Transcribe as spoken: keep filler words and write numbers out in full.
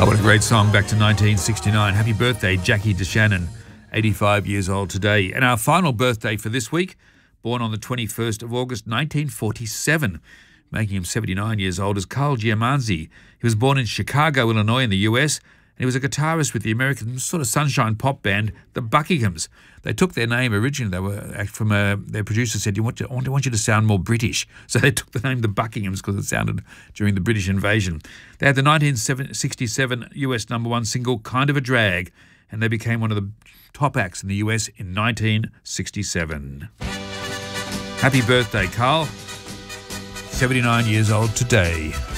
Oh, what a great song, back to nineteen sixty-nine. Happy birthday, Jackie DeShannon, eighty-five years old today. And our final birthday for this week, born on the twenty-first of August, nineteen forty-seven, making him seventy-nine years old, is Carl Giamanzi. He was born in Chicago, Illinois in the U S, and he was a guitarist with the American sort of sunshine pop band, the Buckinghams. They took their name originally. They were from a, their producer said, you want to, I want you to sound more British. So they took the name the Buckinghams because it sounded during the British invasion. They had the nineteen sixty-seven U S number one single, Kind of a Drag, and they became one of the top acts in the U S in nineteen sixty-seven. Happy birthday, Carl. seventy-nine years old today.